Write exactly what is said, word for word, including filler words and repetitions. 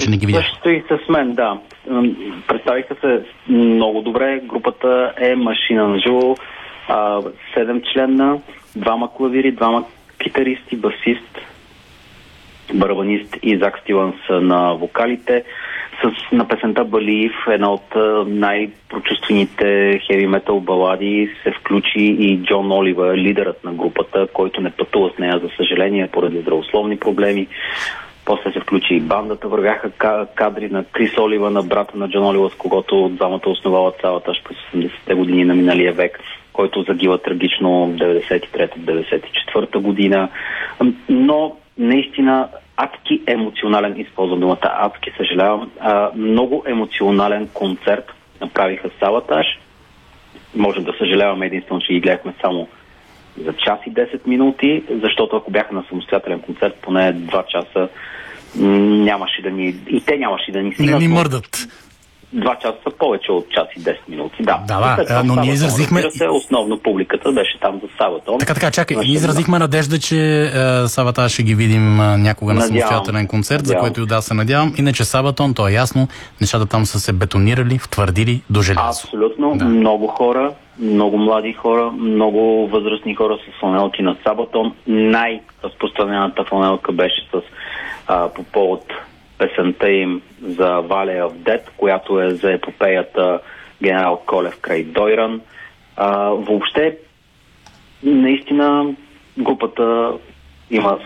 че не ги видях. Също и с мен, да. Представиха се много добре. Групата е машина на живо. Седем членна, двама клавири, двама китаристи, басист, барабанист и Зак Стивънс на вокалите. С, на песента Балиев, една от най-прочувствените хеви метал балади, се включи и Джон Олива, лидерът на групата, който не пътува с нея, за съжаление, поради здравословни проблеми. После се включи и бандата, вървяха кадри на Крис Олива, на брата на Джон Олива, с когото двамата основала цялата аж през осемдесетте години на миналия век, който загива трагично в деветдесет и трета деветдесет и четвърта година. Но наистина адски емоционален, използвам думата адски, съжалявам, а, много емоционален концерт направиха Саватаж. Можем да съжаляваме единствено, че ги гледахме само за час и десет минути, защото ако бяха на самостоятелен концерт, поне два часа нямаше да ни... И те нямаше да ни стигнат. Не ни мърдат. Два часа са повече от час и десет минути. Да, да, да но ние изразихме... Се, основно публиката беше там за Саватон. Така, така, чакай. Ние изразихме надежда, че е, Саватон ще ги видим е, някога на самостоятелен концерт, надявам. За което и да се надявам. Иначе Саватон, то е ясно, нещата там са се бетонирали, втвърдили до желязо. Абсолютно. Да. Много хора, много млади хора, много възрастни хора с фланелки на Сабатон. Най-разпространената фланелка беше с а, по повод песента им за Valley of Death, която е за епопеята Генерал Колев край Дойран. А, въобще, наистина, групата има